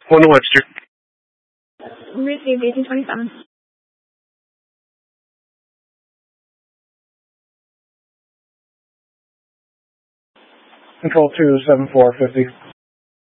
One to Webster. Received 1827. Control 2, 7450.